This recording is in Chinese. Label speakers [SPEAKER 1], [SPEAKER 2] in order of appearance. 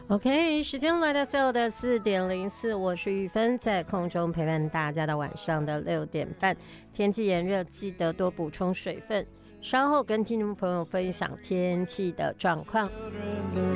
[SPEAKER 1] OK， 时间来到最后的4:04，我是玉芬，在空中陪伴大家到晚上的6点半。天气炎热，记得多补充水分。稍后跟听众朋友分享天气的状况。